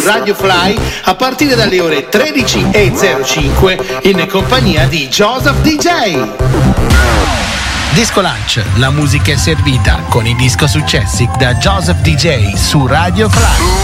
Radio Fly a partire dalle ore 13:05 in compagnia di Joseph DJ. Disco Lunch, la musica è servita con i disco successi da Joseph DJ su Radio Fly.